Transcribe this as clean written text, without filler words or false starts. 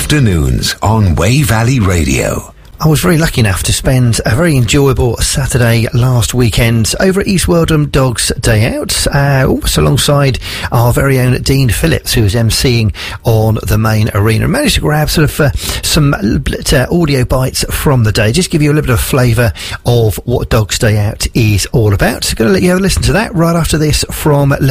afternoons on Wey Valley Radio. I was very lucky enough to spend a very enjoyable Saturday last weekend over at East Weldham Dogs Day Out, almost alongside our very own Dean Phillips, who was emceeing on the main arena. I managed to grab sort of some audio bites from the day, just give you a little bit of flavour of what Dogs Day Out is all about. Going to let you have a listen to that right after this from